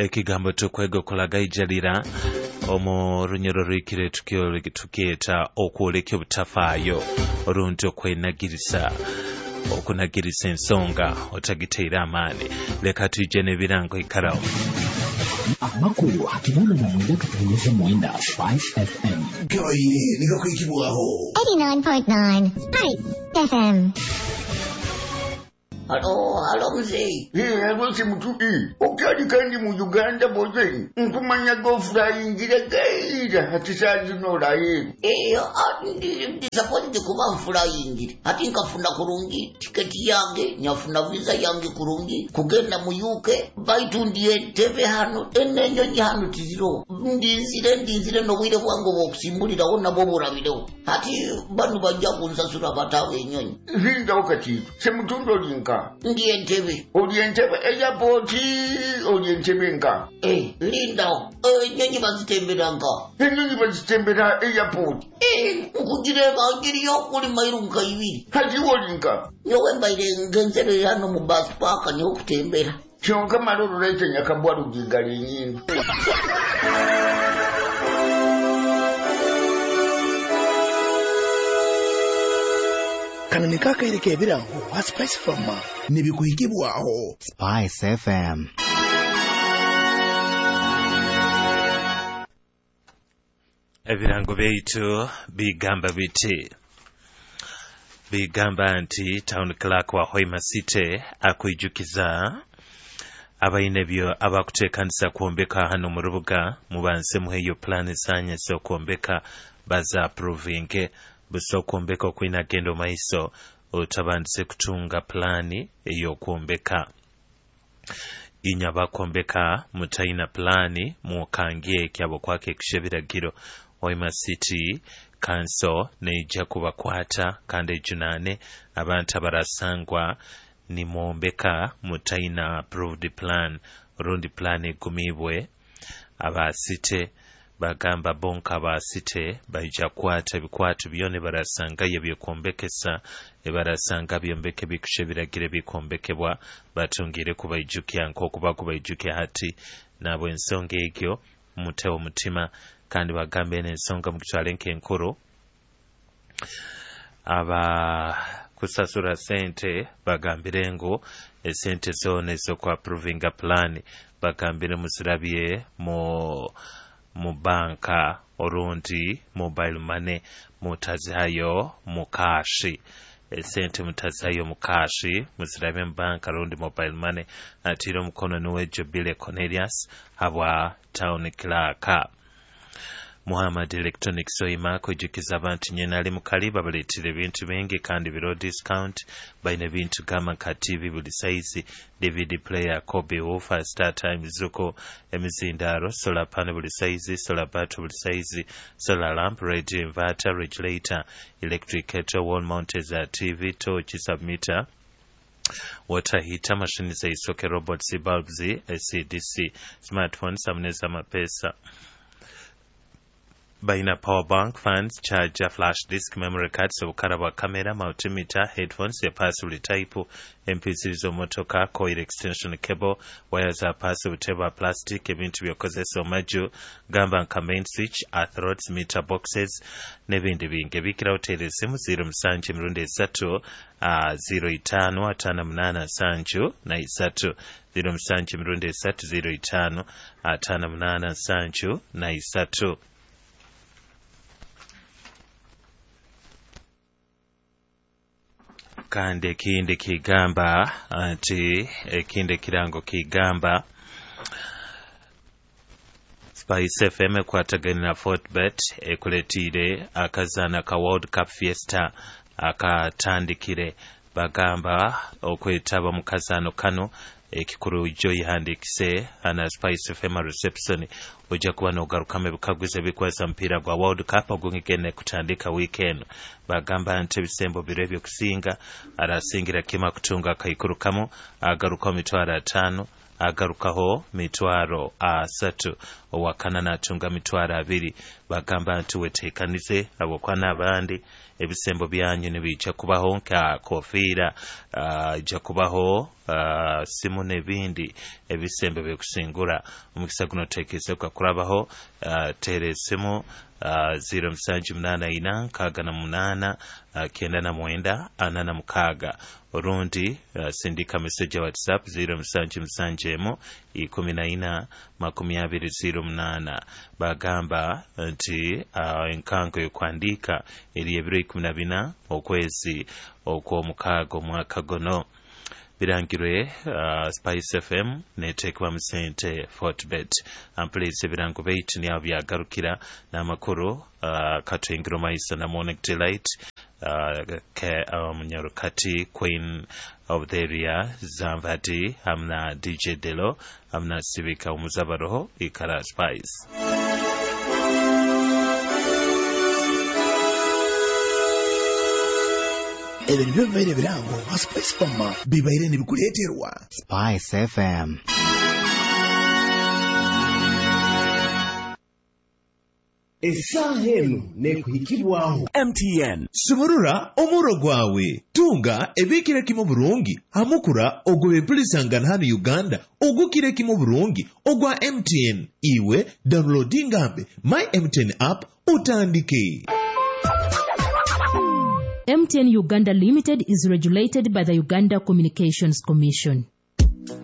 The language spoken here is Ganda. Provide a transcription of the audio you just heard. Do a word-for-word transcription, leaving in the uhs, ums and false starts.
ekigambo tukwegokolaga ijalira omu runyoro rw'ikire tukieta okwolekya obutafaayo olungi okwenagirisa okunagirisa ensonga otagiteera amaani. Leka tujje n'ebirango ikaramu amakulu akinana na mwenda katoneza mwenda five F M kawaii nikakuikibwaho eighty-nine point nine Spice F M. Halo, halo mzee. Eh, abose mututi. Okali kandi mu Uganda boze. Nkumanya go flying gaira hatisazi no laye. Eh, andi disappointed kuba flying. Ati nkafuna kurungi tiketi yange, nyafuna visa yange kurungi. Kugenda mu U K, baitundie teve hano, enenyo hano tiziro. Ndinzire ndinzire no bwire bwango bokusimbulira wona boburabiro. Ati banu bajja kunsasura batawe enyonyi. Zinda okati. Se mutundo linka. Ndiye Entebbe. Oli Entebbe airport, oli Entebbe nka. Eh, linda. Eh, nyonyi bazitembera nka. Nyonyi bazitembera airport. Eh, nkugireba ngiriyo kuli mairu nka ibiri. Hati woli nka. Yowe mbaire ngenzere hano mu bus park niho kutembera. Kyonka maloro lete nyakabwa rugigali nyingi. Kanani kaka irike ebirango wa Spice F M nibikuhikibwaho Spice F M. ebirango byaitu bigamba biti bigamba nti town clerk wa Hoima City akwijukiza abaine byo abakutekanisa kwombeka hano mu rubuga mubanse muheyo plan sanya so kwombeka baza approving busokwombeka okwina gendo maiso otabandise kutunga plani eyo kwombeka inyaba kwombeka mutaina plani mukangie kyabo kwake kishebiragiro Hoima City Council neija kubakwata kande junane abantu abarasangwa ni mwombeka mutaina approved plan rundi plan igumibwe abasite bagamba bonka basite baija kwata bikwatu byone barasanga yebyo kombekesa ebarasanga byombeke bikushebiragire bikombekebwa batungire kubaijukya nko kuba kubaijukya hati nabo ensonga egyo muteo mutima kandi bagambe n'ensonga mu kitwale nk'enkuru aba kusasura sente bagambire ngo esente zone zo kwa approving a plan bagambire muzirabye mu mu banka orundi mobile money mutazayo mukashi esente mutazayo mukashi muzirabe banka orundi mobile money atiro mukono nuwe Jobile Cornelius habwa town clerk Muhammad Electronics Hoima kujukiza abantu nyena ali mukaliba baletire ebintu bingi kandi biro discount baina bintu gama ka T V buli size D V D player Kobe Woofer Star Time Zuko emizindaro solar panel buli size solar battery buli size solar lamp radio inverter regulator electric kettle wall mounted T V torch submitter water heater machine za isoke robots bulbs C D C smartphones amneza mapesa baina power bank, fans, charger, flash disk, memory cards, obukaraba camera, multimeter, headphones, ya password type, M P threes motoka, coil extension cable, wires are password table plastic, ebintu byokozesa omaju, gamba nka main switch, earth rods, meter boxes, nebindi bingi bikira hotel simu zero msanje mirundi esatu uh, zero itano atana munana sanju na isatu zero msanje mirundi esatu zero itano atana munana sanju na isatu. kandi ekindi kigamba anti ekindi kirango kigamba Spice F M kwatagana na Fortbet ekuletire akazana ka World Cup Fiesta akatandikire bagamba okwetaba mu kazano kano ekikuru Joy handikise ana Spice F M reception oja kuba n'ogarukame bikaguze bikwasa mpira gwa World Cup ogungikene kutandika weekend bagamba nti bisembo birebyo kusinga arasingira kima kutunga kaikuru kamo agaruka mitwaro atano agarukaho mitwaro asatu owakana natunga mitwaro abiri bagamba nti wetekanize abo kwana abandi ebisembo byanyu nebijja kubaho nka kofiira uh, ijja kubaho uh, simu nebindi ebisembo byekusingula omukisa guno teekese kukulabaho uh, tere esimu Uh, zero msanju mnana ina kaga na munana uh, kenda na mwenda ana na mkaga orundi uh, sindika message ya WhatsApp zero msanju msanjemo ikumi na ina makumi abiri zero mnana bagamba nti uh, enkango yokwandika eri ebiro ikumi na bina okwezi okwo mukaga omwaka gono birangirwe uh, Spice F M netekwa musente Fortbet ampulise birango beitu ni abyagarukira n'amakuru uh, katengiro maisa na Morning Delight uh, ke umunyarukati um, Queen of the area Zamvadi amna D J Delo amna Sivika umuzabaroho ikara Spice. Ebyo nibyo bibaire birango wa Spice Farmer bibaire nibikuleeterwa Spice F M. Essaaha eno nekuhikibwaho M T N. Sumurura omuro gwawe tunga ebikire kimo burungi hamukura ogwe pulisangana hano Uganda ogukire kimo burungi ogwa M T N iwe downloading app my M T N app utandike. M T N Uganda Limited is regulated by the Uganda Communications Commission.